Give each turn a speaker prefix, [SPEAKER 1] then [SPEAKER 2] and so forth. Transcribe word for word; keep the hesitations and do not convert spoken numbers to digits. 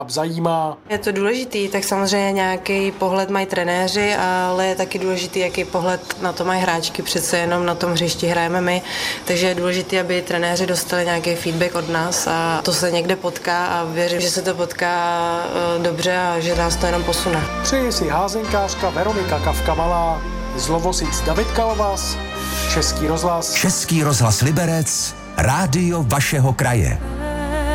[SPEAKER 1] zajímá.
[SPEAKER 2] Je to důležitý, tak samozřejmě nějaký pohled mají trenéři, ale je taky důležitý, jaký pohled na to mají hráčky, přece jenom na tom hřišti hrajeme my, takže je důležité, aby trenéři dostali nějaký feedback od nás a to se někde potká a věřím, že se to potká dobře a že nás to jenom posune.
[SPEAKER 1] Přeji si házenkářka Veronika Kafka-Malá, zlovosic David Kalvas, Český rozhlas.
[SPEAKER 3] Český rozhlas Liberec, rádio vašeho kraje.